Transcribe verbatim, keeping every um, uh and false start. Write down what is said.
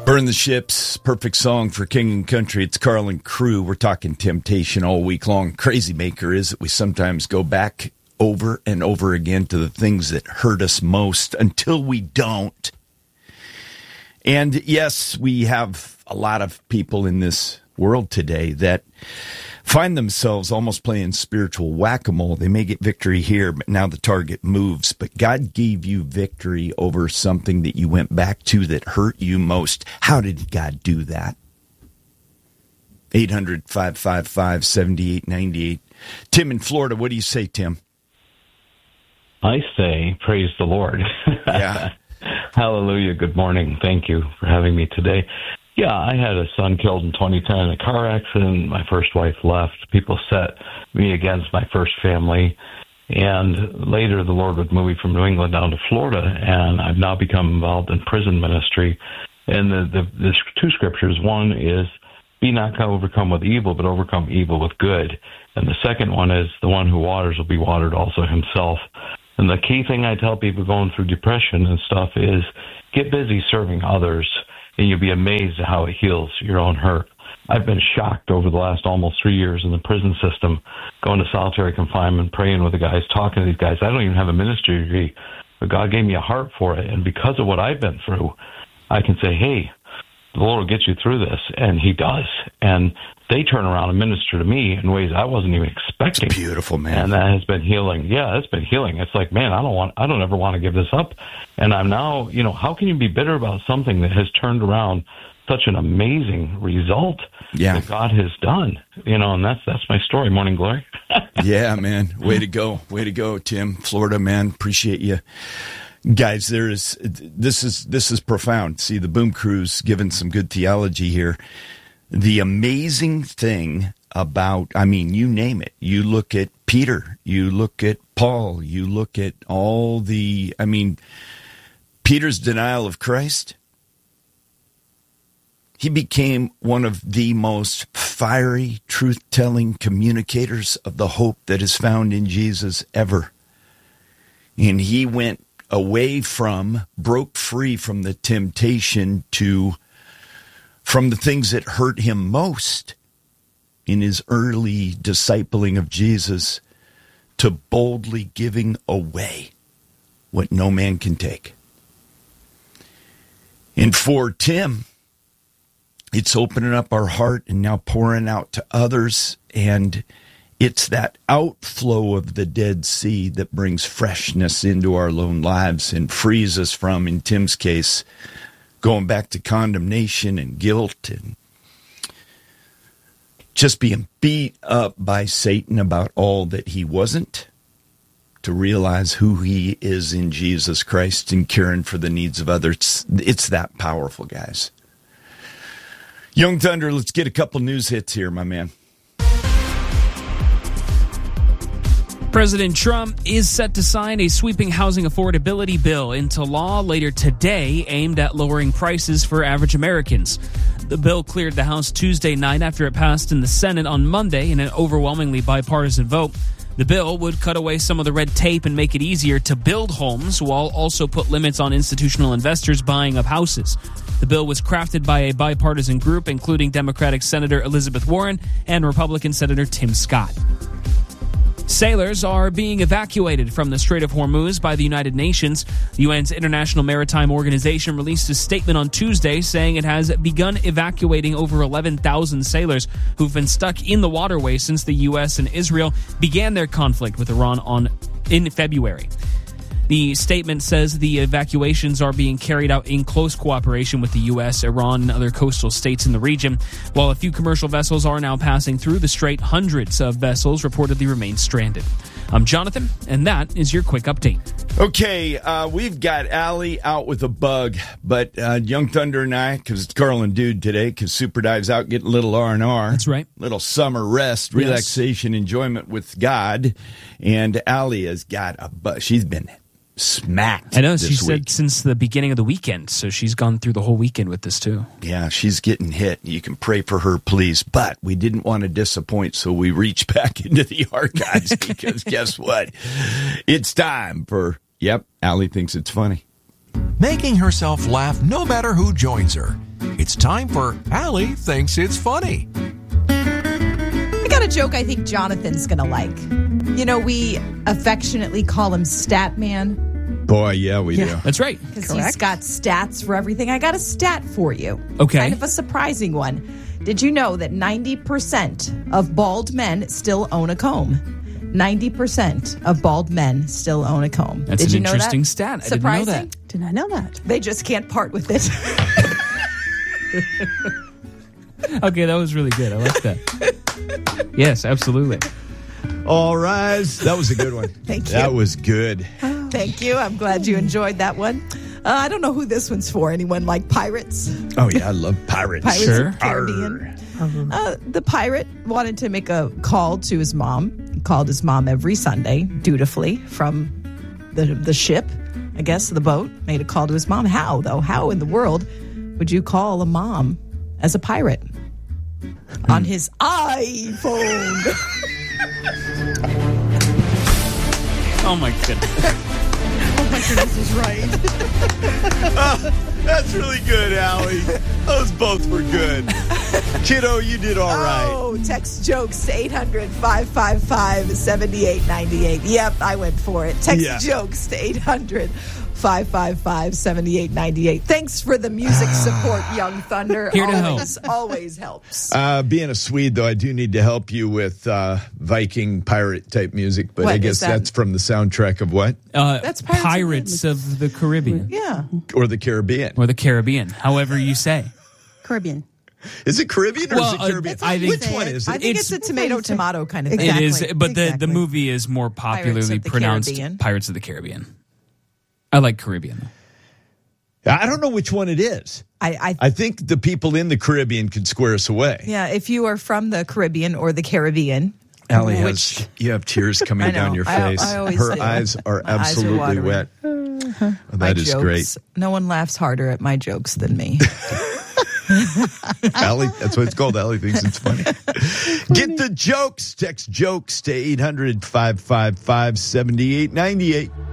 Burn the Ships, perfect song for King and Country. It's Carl and Crew. We're talking temptation all week long. Crazy maker is that we sometimes go back over and over again to the things that hurt us most until we don't. And yes, we have a lot of people in this world today that find themselves almost playing spiritual whack-a-mole. They may get victory here, but now the target moves. But God gave you victory over something that you went back to that hurt you most. How did God do that? eight hundred, five five five, seven eight nine eight. Tim in Florida, what do you say, Tim? I say, praise the Lord. Yeah. Hallelujah. Good morning. Thank you for having me today. Yeah, I had a son killed in twenty ten in a car accident. My first wife left. People set me against my first family. And later the Lord would move me from New England down to Florida, and I've now become involved in prison ministry. And the, the, the two scriptures, one is, be not overcome with evil, but overcome evil with good. And the second one is, the one who waters will be watered also himself. And the key thing I tell people going through depression and stuff is, get busy serving others, and you'll be amazed at how it heals your own hurt. I've been shocked over the last almost three years in the prison system, going to solitary confinement, praying with the guys, talking to these guys. I don't even have a ministry degree, but God gave me a heart for it. And because of what I've been through, I can say, hey, the Lord will get you through this, and he does. And they turn around and minister to me in ways I wasn't even expecting. It's beautiful, man. And that has been healing. Yeah, it's been healing. It's like, man, I don't want, I don't ever want to give this up. And I'm now, you know, how can you be bitter about something that has turned around such an amazing result yeah. that God has done? You know, and that's that's my story. Morning Glory. Yeah, man. Way to go. Way to go, Tim. Florida, man. Appreciate you. Guys, there is this is this is profound. See, the Boom Crew's given some good theology here. The amazing thing about, I mean, you name it. You look at Peter, you look at Paul, you look at all the, I mean, Peter's denial of Christ. He became one of the most fiery, truth-telling communicators of the hope that is found in Jesus ever. And he went away from, broke free from the temptation to, from the things that hurt him most in his early discipling of Jesus, to boldly giving away what no man can take. And for Tim, it's opening up our heart and now pouring out to others, and it's that outflow of the Dead Sea that brings freshness into our lone lives and frees us from, in Tim's case, going back to condemnation and guilt and just being beat up by Satan about all that he wasn't, to realize who he is in Jesus Christ and caring for the needs of others. It's that powerful, guys. Young Thunder, let's get a couple news hits here, my man. President Trump is set to sign a sweeping housing affordability bill into law later today, aimed at lowering prices for average Americans. The bill cleared the House Tuesday night after it passed in the Senate on Monday in an overwhelmingly bipartisan vote. The bill would cut away some of the red tape and make it easier to build homes, while also put limits on institutional investors buying up houses. The bill was crafted by a bipartisan group, including Democratic Senator Elizabeth Warren and Republican Senator Tim Scott. Sailors are being evacuated from the Strait of Hormuz by the United Nations. The U N's International Maritime Organization released a statement on Tuesday saying it has begun evacuating over eleven thousand sailors who've been stuck in the waterway since the U S and Israel began their conflict with Iran on in February. The statement says the evacuations are being carried out in close cooperation with the U S, Iran, and other coastal states in the region. While a few commercial vessels are now passing through the strait, hundreds of vessels reportedly remain stranded. I'm Jonathan, and that is your quick update. Okay, uh, we've got Allie out with a bug, but uh, Young Thunder and I, because it's Carl and Dude today, because Super Dive's out getting a little R and R. That's right. Little summer rest, relaxation, yes. Enjoyment with God. And Allie has got a bug. She's been smacked. I know, this she week. said since the beginning of the weekend, so she's gone through the whole weekend with this too. Yeah, she's getting hit. You can pray for her, please. But we didn't want to disappoint, so we reached back into the archives because guess what? It's time for, yep, Allie thinks it's funny. Making herself laugh no matter who joins her. It's time for Allie Thinks It's Funny. I got a joke I think Jonathan's going to like. You know, we affectionately call him Stat Man Boy, yeah, we do. That's right. because he's got stats for everything. I got a stat for you. Okay. Kind of a surprising one. Did you know that ninety percent of bald men still own a comb? ninety percent of bald men still own a comb. That's Did an you know interesting that? stat. I Surprising? didn't know that. Did not know that. They just can't part with it. Okay, that was really good. I like that. Yes, absolutely. All rise. That was a good one. Thank you. That was good. Thank you. I'm glad you enjoyed that one. Uh, I don't know who this one's for. Anyone like pirates? Oh, yeah, I love pirates. Pirates Sure. of the Caribbean. Uh, the pirate wanted to make a call to his mom. He called his mom every Sunday, dutifully, from the the ship, I guess, the boat. Made a call to his mom. How, though? How in the world would you call a mom as a pirate? On his iPhone. Oh, my goodness. Oh my goodness, is right. That's really good, Allie. Those both were good. Kiddo, you did all right. Oh, text jokes to eight hundred, five five five, seven eight nine eight. Yep, I went for it. Text Yeah. jokes to eight hundred, five five five, seven eight nine eight. Thanks for the music support, Young Thunder. Here to always, always helps. Uh, being a Swede, though, I do need to help you with uh, Viking pirate type music, but What I is guess that? that's from the soundtrack of what? Uh, That's Pirates of Pirates of the Caribbean. Yeah. Or the Caribbean. Or the Caribbean, however you say. Caribbean. Is it Caribbean or Well, is uh, it Caribbean? I think- Which one is I it? think It's- it's, a tomato tomato kind of thing. Exactly. It is, but the, exactly. the movie is more Pirates popularly of the pronounced Caribbean. Pirates of the Caribbean. I like Caribbean. I don't know which one it is. I, I, I think the people in the Caribbean could square us away. yeah, if you are from the Caribbean or the Caribbean, Allie has, which you have tears coming I know. down your I- face. I always Her do. eyes are My eyes are absolutely watering. wet. Oh, my that is jokes, great. no one laughs harder at my jokes than me. Allie, that's what it's called. Allie thinks it's funny. Get the jokes. Text jokes to eight hundred, five five five, seven eight nine eight.